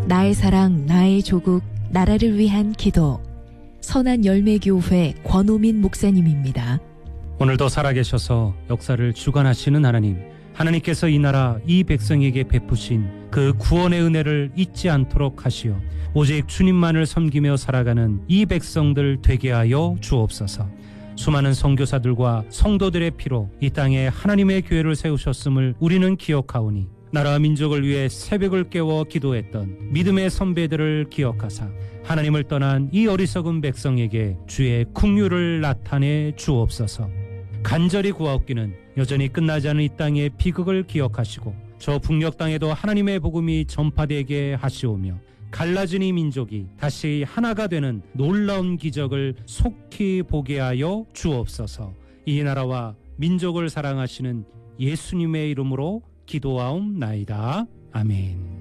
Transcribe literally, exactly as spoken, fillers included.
나의 사랑, 나의 조국, 나라를 위한 기도. 선한열매교회 권오민 목사님입니다. 오늘도 살아계셔서 역사를 주관하시는 하나님, 하나님께서 이 나라 이 백성에게 베푸신 그 구원의 은혜를 잊지 않도록 하시어 오직 주님만을 섬기며 살아가는 이 백성들 되게 하여 주옵소서. 수많은 선교사들과 성도들의 피로 이 땅에 하나님의 교회를 세우셨음을 우리는 기억하오니 나라와 민족을 위해 새벽을 깨워 기도했던 믿음의 선배들을 기억하사 하나님을 떠난 이 어리석은 백성에게 주의 긍휼을 나타내 주옵소서. 간절히 구하옵기는 여전히 끝나지 않은 이 땅의 비극을 기억하시고 저 북녘 땅에도 하나님의 복음이 전파되게 하시오며 갈라진 이 민족이 다시 하나가 되는 놀라운 기적을 속히 보게 하여 주옵소서. 이 나라와 민족을 사랑하시는 예수님의 이름으로 기도하옵나이다. 아멘.